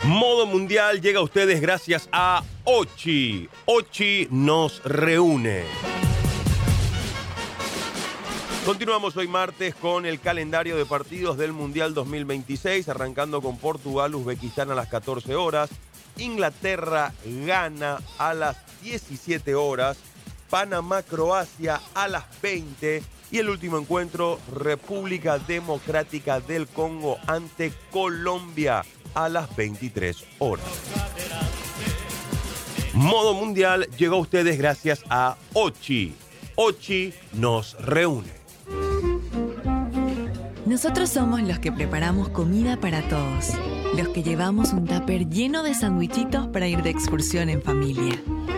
Modo Mundial llega a ustedes gracias a Ochi. Ochi nos reúne. Continuamos hoy martes con el calendario de partidos del Mundial 2026, arrancando con Portugal, Uzbekistán a las 14 horas, Inglaterra, Ghana a las 17 horas, Panamá, Croacia a las 20 y el último encuentro, República Democrática del Congo ante Colombia a las 23 horas. Modo Mundial llegó a ustedes gracias a Ochi. Ochi nos reúne. Nosotros somos los que preparamos comida para todos, los que llevamos un tupper lleno de sandwichitos para ir de excursión en familia.